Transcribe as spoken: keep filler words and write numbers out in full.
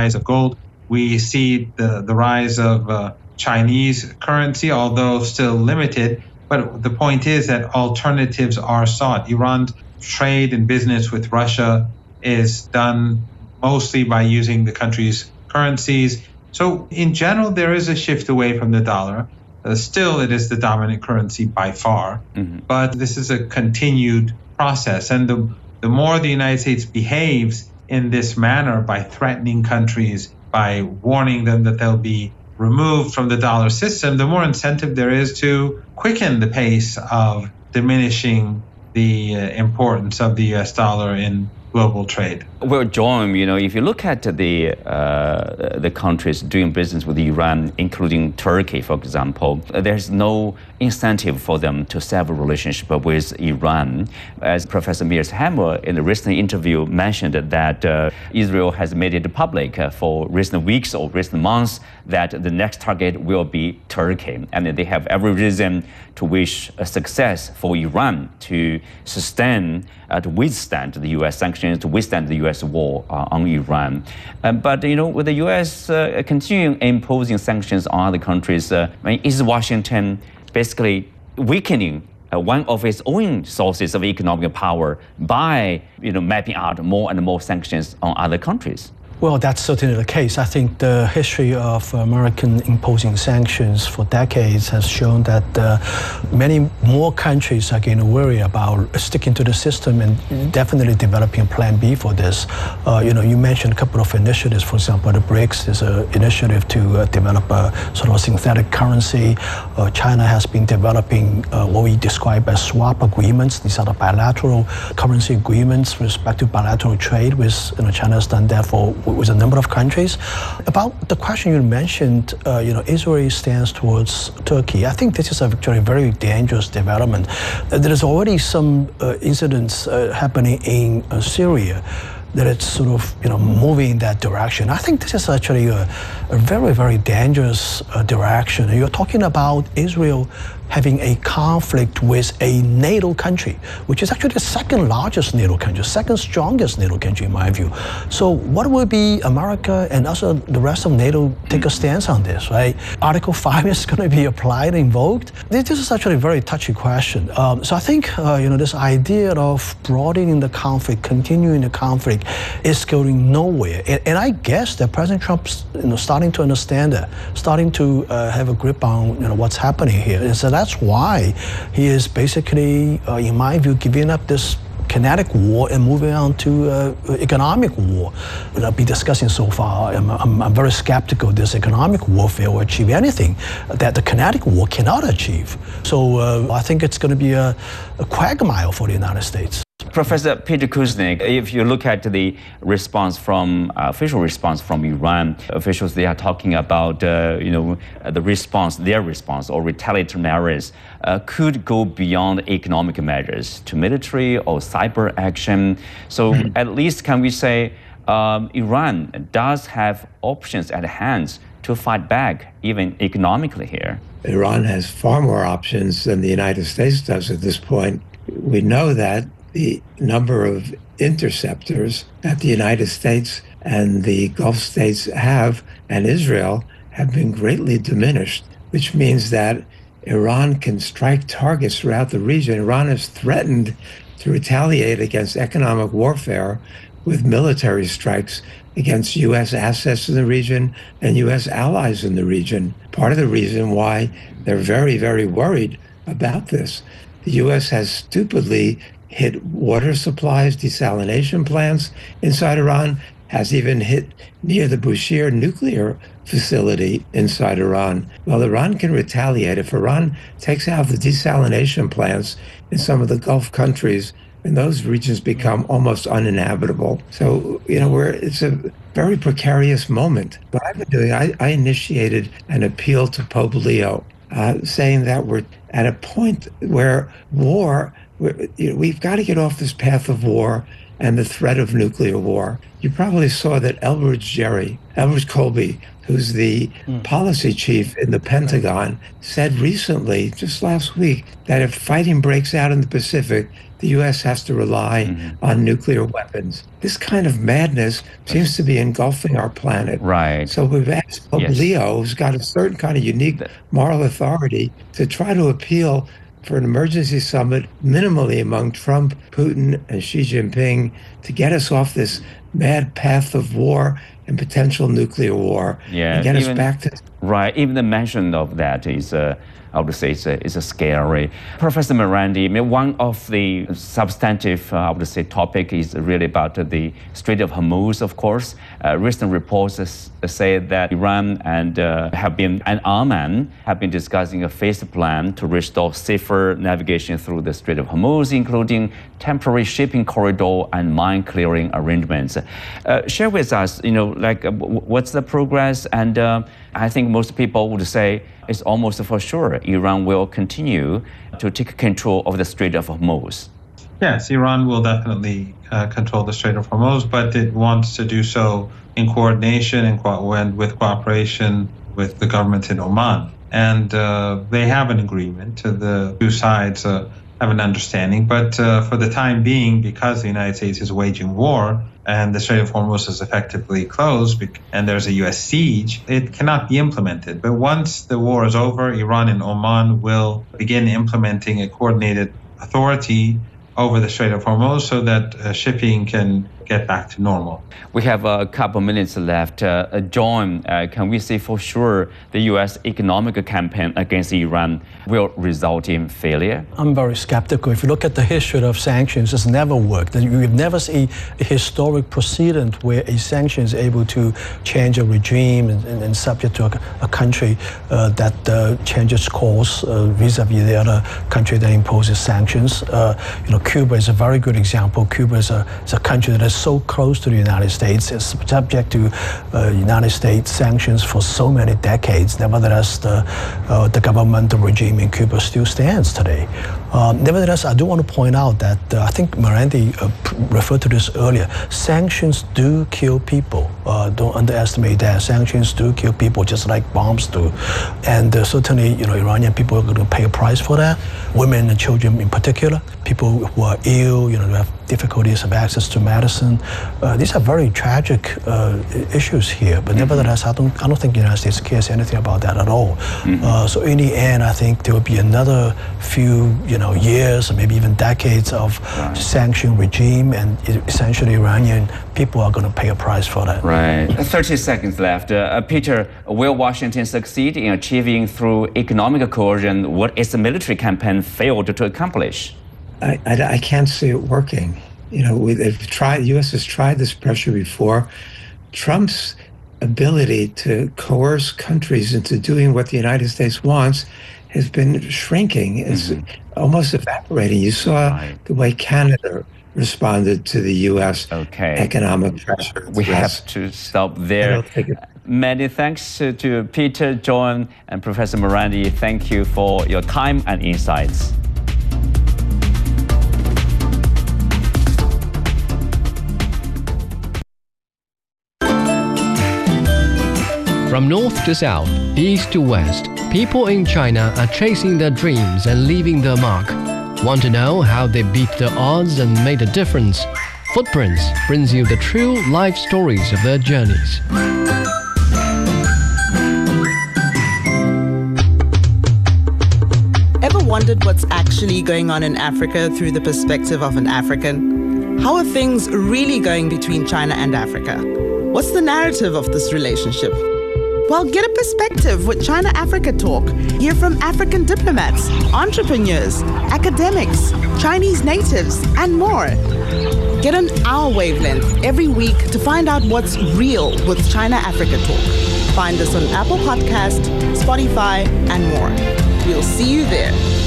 rise of gold. We see the, the rise of uh, Chinese currency, although still limited. But the point is that alternatives are sought. Iran's trade and business with Russia is done mostly by using the country's currencies. So in general, there is a shift away from the dollar. Uh, still, it is the dominant currency by far. Mm-hmm. But this is a continued process. And the, the more the United States behaves in this manner by threatening countries, by warning them that they'll be removed from the dollar system, the more incentive there is to quicken the pace of diminishing the uh, importance of the U S dollar in global trade. Well, John, you know, if you look at the uh, the countries doing business with Iran, including Turkey, for example, there's no incentive for them to sever relationship with Iran. As Professor Mears Hammer in a recent interview mentioned that uh, Israel has made it public uh, for recent weeks or recent months that the next target will be Turkey, and they have every reason to wish a success for Iran to sustain, uh, to withstand the U S sanctions, to withstand the U S war uh, on Iran. Uh, but, you know, with the U S uh, continuing imposing sanctions on other countries, uh, I mean, is Washington basically weakening uh, one of its own sources of economic power by, you know, mapping out more and more sanctions on other countries? Well, that's certainly the case. I think the history of American imposing sanctions for decades has shown that uh, many more countries are getting worried about sticking to the system and definitely developing a plan B for this. Uh, you know, you mentioned a couple of initiatives. For example, the BRICS is an initiative to uh, develop a sort of a synthetic currency. Uh, China has been developing uh, what we describe as swap agreements. These are the bilateral currency agreements with respect to bilateral trade. With, you know, China has done that for with a number of countries. About the question you mentioned, uh, you know, Israel stands towards Turkey. I think this is actually a very dangerous development. Uh, there is already some uh, incidents uh, happening in uh, Syria that it's sort of, you know, moving in that direction. I think this is actually a, a very, very dangerous uh, direction. You're talking about Israel having a conflict with a NATO country, which is actually the second largest NATO country, second strongest NATO country in my view. So what will be America and also the rest of NATO take a stance on this, right? Article five is going to be applied, invoked. This is actually a very touchy question. Um, so I think, uh, you know, this idea of broadening the conflict, continuing the conflict is going nowhere. And, and I guess that President Trump's, you know, starting to understand that, starting to uh, have a grip on, you know, what's happening here. And so that's why he is basically, uh, in my view, giving up this kinetic war and moving on to uh, economic war. What I'll be discussing so far, I'm, I'm, I'm very skeptical this economic warfare will achieve anything that the kinetic war cannot achieve. So uh, I think it's going to be a, a quagmire for the United States. Professor Peter Kuznick, if you look at the response from uh, official response from Iran officials, they are talking about uh, you know the response, their response or retaliatory measures uh, could go beyond economic measures to military or cyber action. So mm-hmm. at least can we say um, Iran does have options at hand to fight back, even economically here? Iran has far more options than the United States does at this point. We know that the number of interceptors that the United States and the Gulf states have, and Israel, have been greatly diminished, which means that Iran can strike targets throughout the region. Iran has threatened to retaliate against economic warfare with military strikes against U S assets in the region and U S allies in the region. Part of the reason why they're very, very worried about this. The U S has stupidly hit water supplies, desalination plants inside Iran, has even hit near the Bushehr nuclear facility inside Iran. Well, Iran can retaliate. If Iran takes out the desalination plants in some of the Gulf countries, and those regions become almost uninhabitable. So, you know, we're, it's a very precarious moment. What I've been doing, I, I initiated an appeal to Pope Leo, uh, saying that we're at a point where war, you know, we've got to get off this path of war and the threat of nuclear war. You probably saw that Elbridge Gerry, Elbridge Colby, who's the mm. policy chief in the Pentagon, said recently, just last week, that if fighting breaks out in the Pacific, the U S has to rely mm-hmm. on nuclear weapons. This kind of madness seems to be engulfing our planet. Right. So we've asked Pope yes. Leo, who's got a certain kind of unique moral authority, to try to appeal for an emergency summit minimally among Trump, Putin, and Xi Jinping to get us off this mad path of war and potential nuclear war. Yeah, and get even, us back to... Right, even the mention of that is... Uh, I would say it's a, it's a scary. Professor Marandi, one of the substantive, uh, I would say, topic is really about the Strait of Hormuz, of course. Uh, recent reports say that Iran and uh, have been, and Oman have been discussing a phased plan to restore safer navigation through the Strait of Hormuz, including temporary shipping corridor and mine clearing arrangements. Uh, share with us, you know, like uh, what's the progress? And uh, I think most people would say it's almost for sure Iran will continue to take control of the Strait of Hormuz. Yes, Iran will definitely uh, control the Strait of Hormuz, but it wants to do so in coordination and co- with cooperation with the government in Oman. And uh, they have an agreement. The two sides uh, have an understanding. But uh, for the time being, because the United States is waging war, and the Strait of Hormuz is effectively closed, and there's a U S siege, it cannot be implemented. But once the war is over, Iran and Oman will begin implementing a coordinated authority over the Strait of Hormuz so that uh, shipping can get back to normal. We have a couple minutes left. Uh, John, uh, can we say for sure the U S economic campaign against Iran will result in failure? I'm very skeptical. If you look at the history of sanctions, it's never worked. We've never seen a historic precedent where a sanction is able to change a regime and, and, and subject to a, a country uh, that uh, changes course uh, vis-a-vis the other country that imposes sanctions. Uh, you know, Cuba is a very good example. Cuba is a, is a country that is so close to the United States. It's subject to uh, United States sanctions for so many decades. Nevertheless, the, uh, the government, the regime in Cuba still stands today. Um, nevertheless, I do want to point out that uh, I think Marandi uh, referred to this earlier. Sanctions do kill people. Uh, don't underestimate that. Sanctions do kill people just like bombs do. And uh, certainly, you know, Iranian people are going to pay a price for that. Women and children in particular, people who are ill, you know, who have difficulties have access to medicine. Uh, these are very tragic uh, issues here. But mm-hmm. nevertheless, I don't, I don't think the United States cares anything about that at all. Mm-hmm. Uh, so in the end, I think there will be another few, you know, years or maybe even decades of right. sanction regime, and essentially Iranian people are going to pay a price for that. Right. thirty seconds left. Uh, Peter, will Washington succeed in achieving through economic coercion what its military campaign failed to accomplish? I, I, I can't see it working. You know, we, they've tried, the U S has tried this pressure before. Trump's ability to coerce countries into doing what the United States wants has been shrinking, is mm-hmm. almost evaporating. You saw right. the way Canada responded to the U S okay. economic pressure. We have to stop there. Many thanks to, to Peter, John, and Professor Marandi. Thank you for your time and insights. From north to south, east to west, people in China are chasing their dreams and leaving their mark. Want to know how they beat the odds and made a difference? Footprints brings you the true life stories of their journeys. Ever wondered what's actually going on in Africa through the perspective of an African? How are things really going between China and Africa? What's the narrative of this relationship? Well, get a perspective with China-Africa Talk. Hear from African diplomats, entrepreneurs, academics, Chinese natives, and more. Get on our wavelength every week to find out what's real with China-Africa Talk. Find us on Apple Podcast, Spotify, and more. We'll see you there.